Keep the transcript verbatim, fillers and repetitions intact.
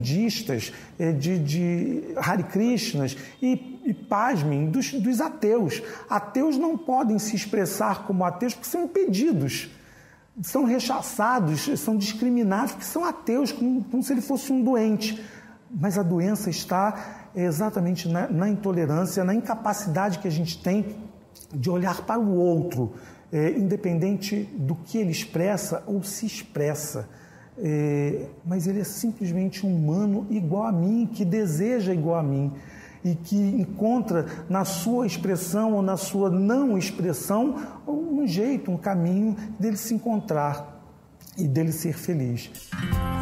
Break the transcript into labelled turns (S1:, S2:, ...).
S1: budistas, de, de Hare Krishnas e, e pasmem, dos, dos ateus. Ateus não podem se expressar como ateus porque são impedidos, são rechaçados, são discriminados porque são ateus, como, como se ele fosse um doente. Mas a doença está exatamente na, na intolerância, na incapacidade que a gente tem de olhar para o outro, é, independente do que ele expressa ou se expressa. É, mas ele é simplesmente um humano igual a mim, que deseja igual a mim e que encontra na sua expressão ou na sua não expressão um jeito, um caminho dele se encontrar e dele ser feliz.